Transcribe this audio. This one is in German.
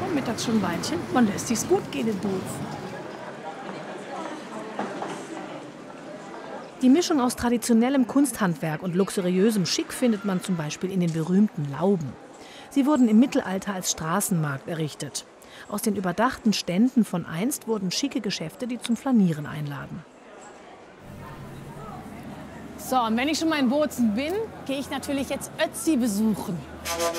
mittags schon Weinchen. Man lässt sich's gut gehen in Doof. Die Mischung aus traditionellem Kunsthandwerk und luxuriösem Schick findet man zum Beispiel in den berühmten Lauben. Sie wurden im Mittelalter als Straßenmarkt errichtet. Aus den überdachten Ständen von einst wurden schicke Geschäfte, die zum Flanieren einladen. So, und wenn ich schon mal in Bozen bin, gehe ich natürlich jetzt Ötzi besuchen.